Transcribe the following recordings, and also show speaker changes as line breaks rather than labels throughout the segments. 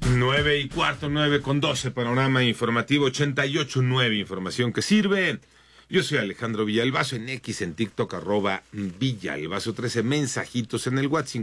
9:15, 9:12, panorama informativo 88.9, información que sirve. Yo soy Alejandro Villalbazo, en X, en TikTok, @Villalbazo13, mensajitos en el WhatsApp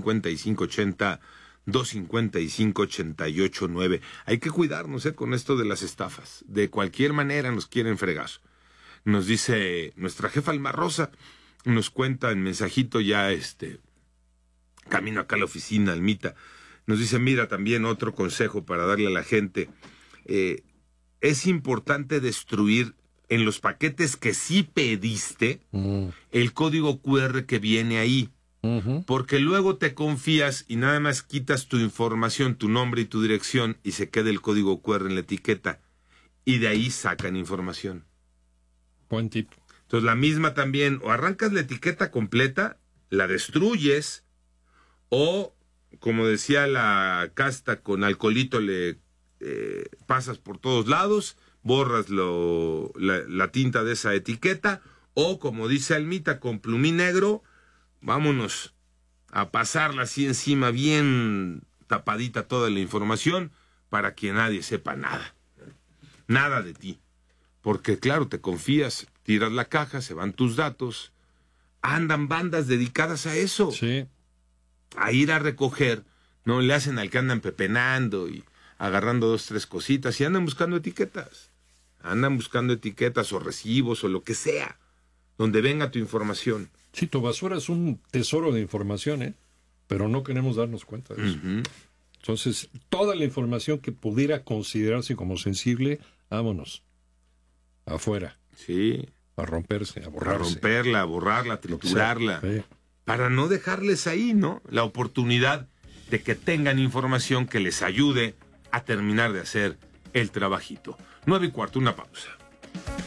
5580-255-88.9. Hay que cuidarnos con esto de las estafas. De cualquier manera nos quieren fregar. Nos dice nuestra jefa Alma Rosa, nos cuenta en mensajito ya camino acá a la oficina, Almita. Nos dice, mira, también otro consejo para darle a la gente. Es importante destruir en los paquetes que sí pediste el código QR que viene ahí. Porque luego te confías y nada más quitas tu información, tu nombre y tu dirección y se queda el código QR en la etiqueta. Y de ahí sacan información.
Buen tip.
Entonces la misma también, o arrancas la etiqueta completa, la destruyes, o como decía la casta, con alcoholito le pasas por todos lados, borras la tinta de esa etiqueta, o como dice Almita, con plumín negro, vámonos a pasarla así encima, bien tapadita toda la información, para que nadie sepa nada de ti. Porque claro, te confías, tiras la caja, se van tus datos, andan bandas dedicadas a eso.
Sí.
A ir a recoger, no le hacen al que andan pepenando y agarrando 2, 3 cositas y andan buscando etiquetas. Andan buscando etiquetas o recibos o lo que sea, donde venga tu información.
Sí, tu basura es un tesoro de información, pero no queremos darnos cuenta de eso. Entonces, toda la información que pudiera considerarse como sensible, vámonos. Afuera.
Sí.
A romperse, a borrarse.
A romperla, a borrarla, a triturarla.
Sí.
Para no dejarles ahí, ¿no? La oportunidad de que tengan información que les ayude a terminar de hacer el trabajito. 9:15, una pausa.